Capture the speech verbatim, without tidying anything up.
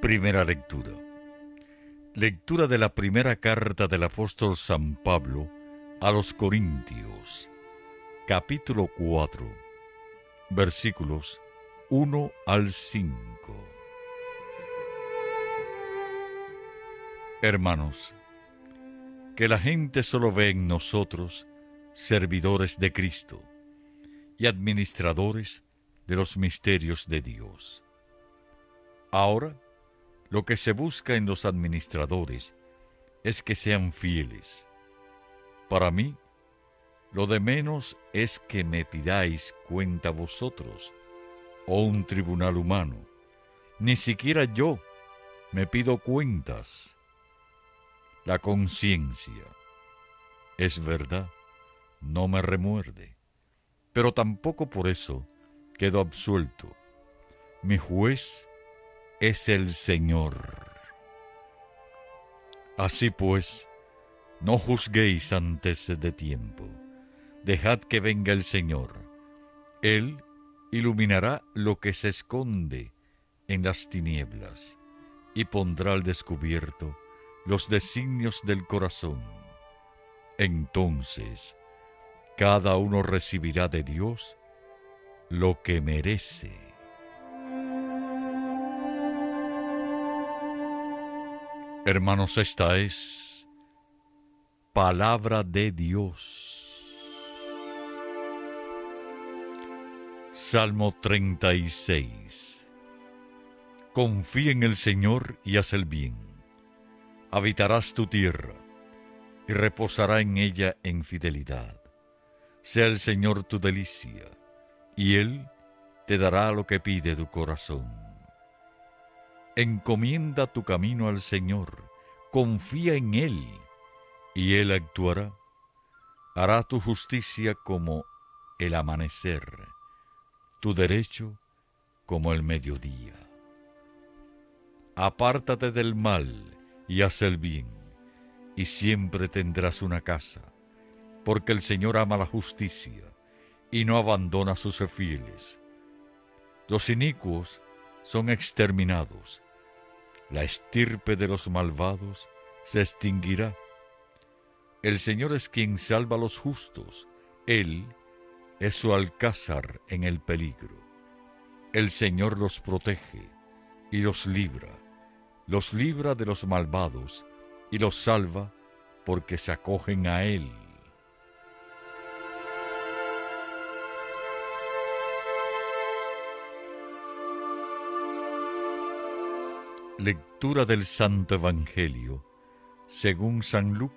Primera lectura. Lectura de la primera carta del apóstol San Pablo a los Corintios, capítulo cuatro, versículos uno al cinco. Hermanos, que la gente solo ve en nosotros servidores de Cristo y administradores de los misterios de Dios. Ahora, lo que se busca en los administradores es que sean fieles. Para mí, lo de menos es que me pidáis cuenta vosotros, o un tribunal humano. Ni siquiera yo me pido cuentas. La conciencia, es verdad, no me remuerde, pero tampoco por eso quedo absuelto. Mi juez es el Señor. Así pues, no juzguéis antes de tiempo. Dejad que venga el Señor. Él iluminará lo que se esconde en las tinieblas y pondrá al descubierto los designios del corazón. Entonces, cada uno recibirá de Dios lo que merece. Hermanos, esta es palabra de Dios. Salmo treinta y seis. Confía en el Señor y haz el bien. Habitarás tu tierra y reposará en ella en fidelidad. Sea el Señor tu delicia, y Él te dará lo que pide tu corazón. Encomienda tu camino al Señor, confía en Él, y Él actuará. Hará tu justicia como el amanecer, tu derecho como el mediodía. Apártate del mal y haz el bien, y siempre tendrás una casa, porque el Señor ama la justicia y no abandona a sus fieles. Los inicuos son exterminados. La estirpe de los malvados se extinguirá. El Señor es quien salva a los justos. Él es su alcázar en el peligro. El Señor los protege y los libra. Los libra de los malvados y los salva porque se acogen a Él. Lectura del Santo Evangelio según San Lucas.